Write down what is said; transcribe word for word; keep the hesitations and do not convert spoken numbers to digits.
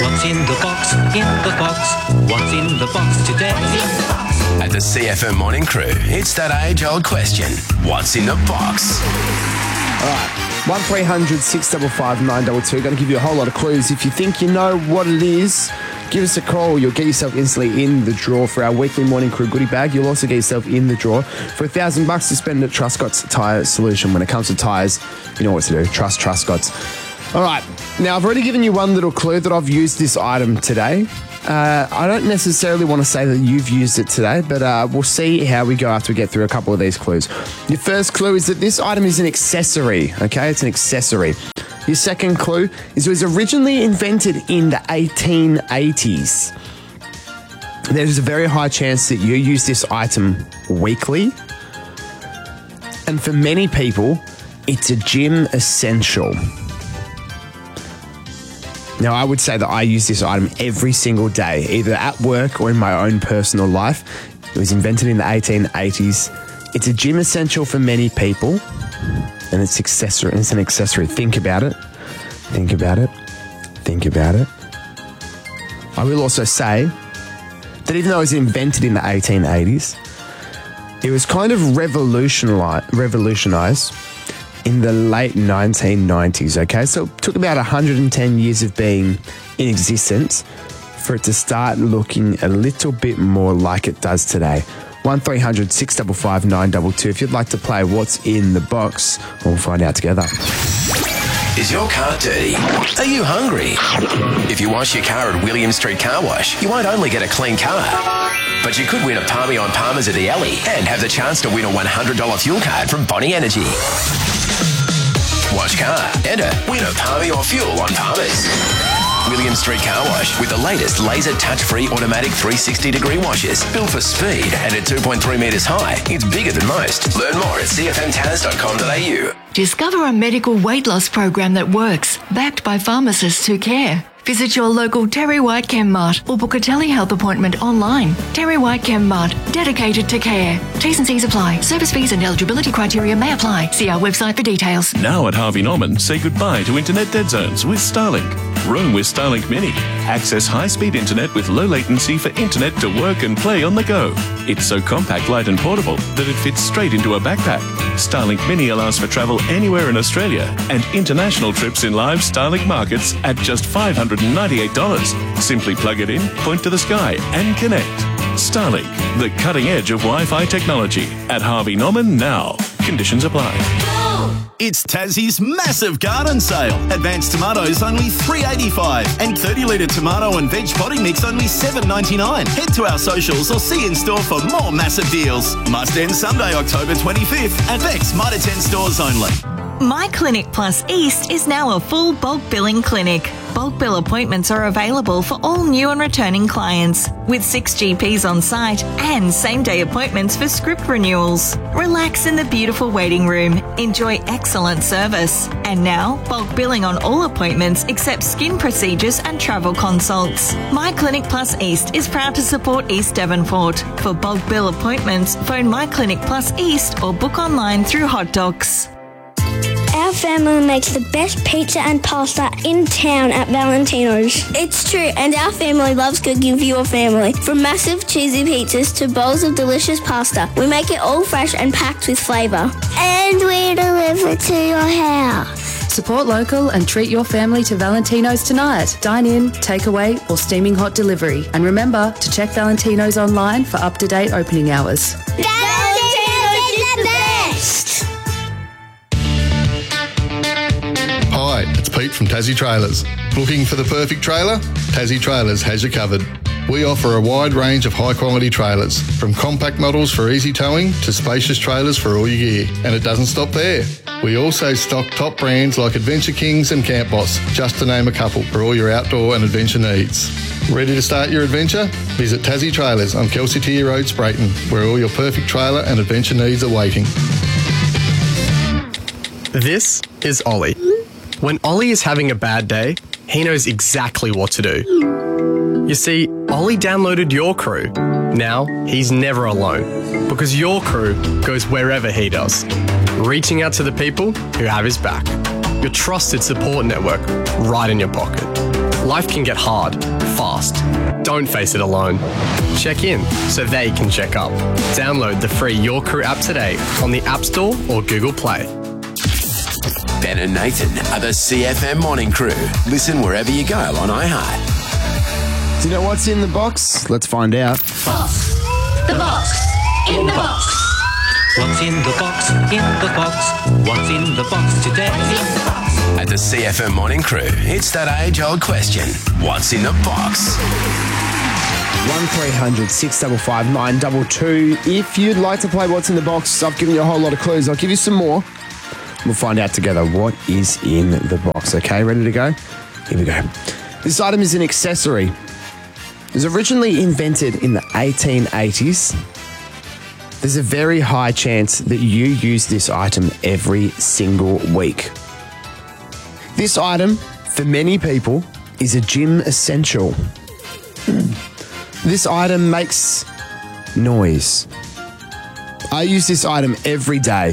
What's in the box? In the box. What's in the box today? At the C F M Morning Crew, it's that age-old question. What's in the box? All right. one three hundred six five five nine two two. Going to give you a whole lot of clues. If you think you know what it is, give us a call. You'll get yourself instantly in the draw for our weekly Morning Crew goodie bag. You'll also get yourself in the draw for a thousand bucks to spend at Truscott's Tyre Solution. When it comes to tyres, you know what to do. Trust Truscott's. All right. Now, I've already given you one little clue that I've used this item today. Uh, I don't necessarily want to say that you've used it today, but uh, we'll see how we go after we get through a couple of these clues. Your first clue is that this item is an accessory, okay? It's an accessory. Your second clue is it was originally invented in the eighteen eighties. There's a very high chance that you use this item weekly. And for many people, it's a gym essential. Now, I would say that I use this item every single day, either at work or in my own personal life. It was invented in the eighteen eighties. It's a gym essential for many people, and it's accessory. It's an accessory. Think about it. Think about it. Think about it. I will also say that even though it was invented in the eighteen eighties, it was kind of revolutionized, revolutionized in the late nineteen nineties, okay? So it took about one hundred ten years of being in existence for it to start looking a little bit more like it does today. one three hundred six five five nine two two. If you'd like to play What's in the Box, we'll find out together. Is your car dirty? Are you hungry? If you wash your car at William Street Car Wash, you won't only get a clean car, but you could win a Palmy on Palmers at the Alley and have the chance to win a one hundred dollars fuel card from Bonnie Energy. Wash car, enter, win a Palmy or fuel on Palmers. William Street Car Wash with the latest laser touch-free automatic three hundred sixty degree washes. Built for speed and at two point three metres high. It's bigger than most. Learn more at c f m taz dot com dot a u. Discover a medical weight loss program that works, backed by pharmacists who care. Visit your local Terry White Chemmart or book a telehealth appointment online. Terry White Chemmart, dedicated to care. T's and C's apply. Service fees and eligibility criteria may apply. See our website for details. Now at Harvey Norman, say goodbye to internet dead zones with Starlink. Roam with Starlink Mini. Access high-speed internet with low latency for internet to work and play on the go. It's so compact, light and portable that it fits straight into a backpack. Starlink Mini allows for travel anywhere in Australia and international trips in live Starlink markets at just five hundred ninety-eight dollars. Simply plug it in, point to the sky and connect. Starlink, the cutting edge of Wi-Fi technology. At Harvey Norman now. Conditions apply. It's Tassie's massive garden sale. Advanced tomatoes only three dollars eighty-five and thirty litre tomato and veg potting mix only seven dollars ninety-nine. Head to our socials or see in store for more massive deals. Must end Sunday, October twenty-fifth at Beck's Mitre ten stores only. My Clinic Plus East is now a full bulk billing clinic. Bulk bill appointments are available for all new and returning clients, with six G Ps on site and same-day appointments for script renewals. Relax in the beautiful waiting room. Enjoy excellent service. And now, bulk billing on all appointments except skin procedures and travel consults. My Clinic Plus East is proud to support East Devonport. For bulk bill appointments, phone My Clinic Plus East or book online through Hot Docs. Our family makes the best pizza and pasta in town at Valentino's. It's true, and our family loves cooking for your family. From massive cheesy pizzas to bowls of delicious pasta, we make it all fresh and packed with flavour. And we deliver to your house. Support local and treat your family to Valentino's tonight. Dine in, takeaway or steaming hot delivery. And remember to check Valentino's online for up-to-date opening hours. Valentino's is the best! Hi, it's Pete from Tassie Trailers. Looking for the perfect trailer? Tassie Trailers has you covered. We offer a wide range of high-quality trailers, from compact models for easy towing to spacious trailers for all your gear. And it doesn't stop there. We also stock top brands like Adventure Kings and Camp Boss, just to name a couple, for all your outdoor and adventure needs. Ready to start your adventure? Visit Tassie Trailers on Kelsey Tier Road, Sprayton, where all your perfect trailer and adventure needs are waiting. This is Ollie. When Ollie is having a bad day, he knows exactly what to do. You see, Ollie downloaded Your Crew. Now, he's never alone, because Your Crew goes wherever he does, reaching out to the people who have his back. Your trusted support network right in your pocket. Life can get hard, fast. Don't face it alone. Check in so they can check up. Download the free Your Crew app today on the App Store or Google Play. Ben and Nathan are the C F M Morning Crew. Listen wherever you go on iHeart. Do you know what's in the box? Let's find out. Box. The box. In the box. What's in the box? In the box. What's in the box today? In the box. At the C F M Morning Crew, it's that age-old question. What's in the box? one three hundred six five five nine two two. If you'd like to play What's in the Box, I've given you a whole lot of clues. I'll give you some more. We'll find out together what is in the box. Okay, ready to go? Here we go. This item is an accessory. It was originally invented in the eighteen eighties. There's a very high chance that you use this item every single week. This item, for many people, is a gym essential. This item makes noise. I use this item every day.